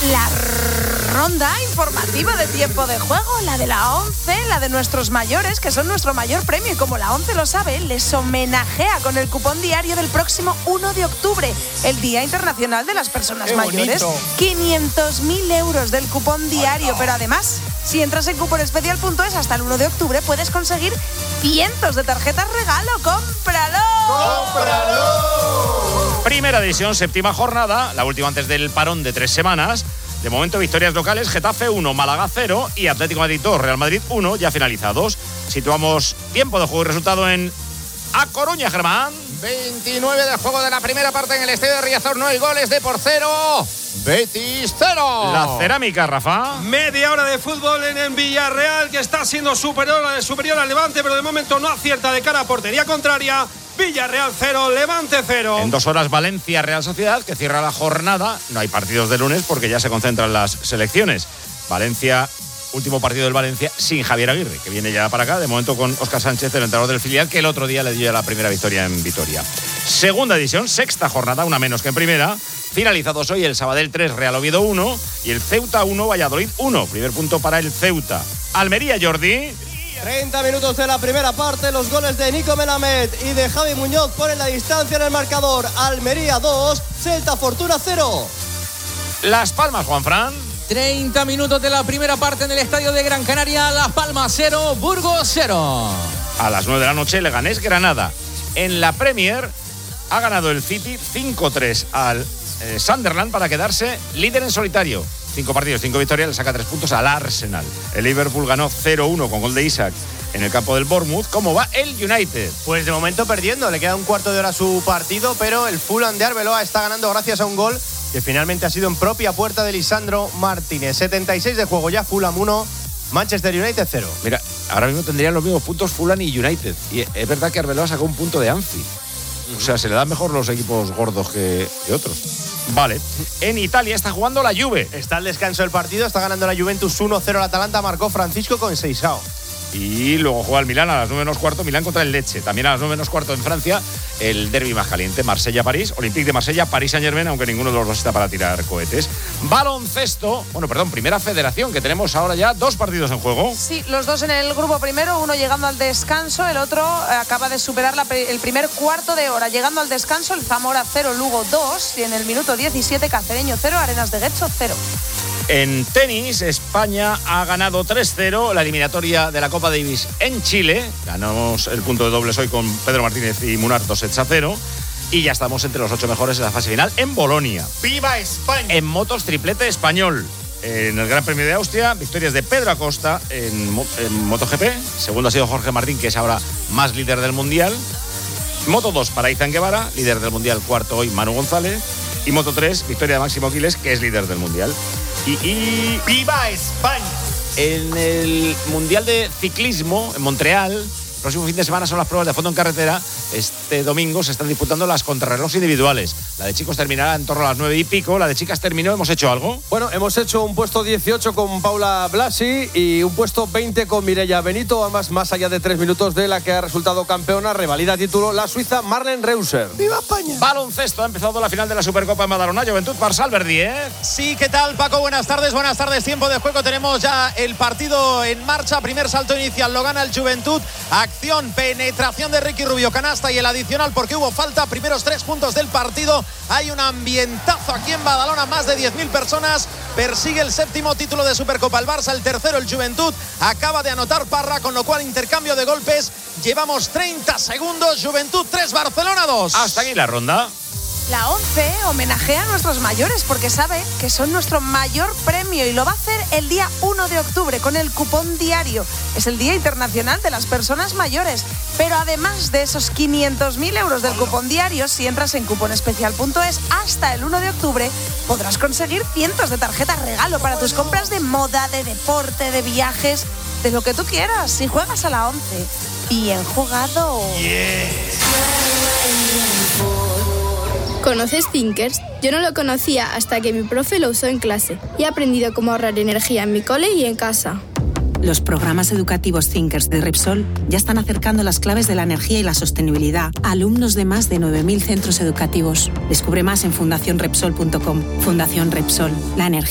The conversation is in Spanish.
la ronda informativa de tiempo de juego, la de la ONCE, la de nuestros mayores, que son nuestro mayor premio, y como la ONCE lo sabe, les homenajea con el cupón diario del próximo 1 de octubre, el Día Internacional de las Personas Mayores. 500.000 euros del cupón diario, pero además, si entras en cuponespecial.es hasta el 1 de octubre, puedes conseguir cientos de tarjetas regalo. ¡Cómpralo! ¡Cómpralo! Primera edición, séptima jornada, la última antes del parón de 3 semanas. De momento, victorias locales: Getafe 1, Málaga 0 y Atlético de Madrid 2, Real Madrid 1, ya finalizados. Situamos tiempo de juego y resultado en A Coruña, Germán. 29 del juego de la primera parte en el estadio de Riazor, no hay goles, de por 0. Betis 0. La Cerámica, Rafa. Media hora de fútbol en el Villarreal, que está siendo superior al Levante, pero de momento no acierta de cara a portería contraria. Villarreal 0, Levante 0. En 2 horas, Valencia, Real Sociedad, que cierra la jornada. No hay partidos de lunes porque ya se concentran las selecciones. Valencia, último partido del Valencia sin Javier Aguirre, que viene ya para acá, de momento con Óscar Sánchez, el entrenador del filial, que el otro día le dio ya la primera victoria en Vitoria. Segunda edición, sexta jornada, una menos que en primera. Finalizados hoy el Sabadell 3, Real Oviedo 1 y el Ceuta 1, Valladolid 1. Primer punto para el Ceuta. Almería, Jordi. 30 minutos de la primera parte, los goles de Nico Melamed y de Javi Muñoz ponen la distancia en el marcador. Almería 2, Celta Fortuna 0. Las Palmas, Juanfran. 30 minutos de la primera parte en el estadio de Gran Canaria. Las Palmas 0, Burgos 0. A las 9 de la noche, Leganés, Granada. En la Premier ha ganado el City 5-3 al Sunderland para quedarse líder en solitario. 5 partidos, 5 victorias, le saca 3 puntos al Arsenal. El Liverpool ganó 0-1 con gol de Isaac en el campo del Bournemouth. ¿Cómo va el United? Pues de momento perdiendo, le queda un cuarto de hora a su partido, pero el Fulham de Arbeloa está ganando gracias a un gol que finalmente ha sido en propia puerta de Lisandro Martínez. 76 de juego ya, Fulham 1, Manchester United 0. Mira, ahora mismo tendrían los mismos puntos Fulham y United. Y es verdad que Arbeloa sacó un punto de Anfield. O sea, se le dan mejor los equipos gordos que otros. Vale. En Italia está jugando la Juve. Está al descanso del partido, está ganando la Juventus 1-0 al Atalanta, marcó Francisco Conceição. Y luego juega el Milán a las 9:15, Milán contra el Lecce. También a las 9:15 en Francia, el derbi más caliente, Marsella-París, Olympique de Marsella, París Saint-Germain, aunque ninguno de los dos está para tirar cohetes. Baloncesto, primera federación, que tenemos ahora ya 2 partidos en juego. Sí, los dos en el grupo primero, uno llegando al descanso, el otro acaba de superar el primer cuarto de hora. Llegando al descanso, el Zamora 0, Lugo 2, y en el minuto 17, Cacereño 0, Arenas de Guecho 0. En tenis, España ha ganado 3-0 la eliminatoria de la Copa Davis en Chile. Ganamos el punto de dobles hoy con Pedro Martínez y Munar 2-0. Y ya estamos entre los 8 mejores en la fase final en Bolonia. ¡Viva España! En motos, triplete español. En el Gran Premio de Austria, victorias de Pedro Acosta en MotoGP. Segundo ha sido Jorge Martín, que es ahora más líder del Mundial. Moto 2 para Izan Guevara, líder del Mundial. Cuarto hoy Manu González. Y Moto 3, victoria de Máximo Quiles, que es líder del Mundial. Y ¡viva España! En el Mundial de Ciclismo en Montreal, el próximo fin de semana son las pruebas de fondo en carretera. Este domingo se están disputando las contrarreloj individuales. La de chicos terminará en torno a las 9:00. La de chicas terminó. ¿Hemos hecho algo? Bueno, hemos hecho un puesto 18 con Paula Blasi y un puesto 20 con Mireia Benito, ambas más allá de 3 minutos de la que ha resultado campeona. Revalida título la suiza Marlen Reusser. ¡Viva España! Baloncesto, ha empezado la final de la Supercopa en Badalona. Juventud Barça, Alberdi, ¿eh? Sí, ¿qué tal, Paco? Buenas tardes, tiempo de juego. Tenemos ya el partido en marcha. Primer salto inicial, lo gana el Juventud. Acción, penetración de Ricky Rubio, canasta y el adicional porque hubo falta. Primeros 3 puntos del partido. Hay un ambientazo aquí en Badalona, más de 10.000 personas. Persigue el 7º título de Supercopa el Barça, el 3º el Juventud. Acaba de anotar Parra, con lo cual intercambio de golpes. Llevamos 30 segundos. Juventud 3, Barcelona 2. Hasta aquí la ronda. La ONCE homenajea a nuestros mayores porque sabe que son nuestro mayor premio y lo va a hacer el día 1 de octubre con el cupón diario. Es el Día Internacional de las Personas Mayores. Pero además de esos 500.000 euros del cupón diario, si entras en cuponespecial.es hasta el 1 de octubre, podrás conseguir cientos de tarjetas regalo para tus compras de moda, de deporte, de viajes, de lo que tú quieras. Si juegas a la ONCE, bien jugado. ¿Conoces Thinkers? Yo no lo conocía hasta que mi profe lo usó en clase y he aprendido cómo ahorrar energía en mi cole y en casa. Los programas educativos Thinkers de Repsol ya están acercando las claves de la energía y la sostenibilidad a alumnos de más de 9.000 centros educativos. Descubre más en fundacionrepsol.com. Fundación Repsol, la energía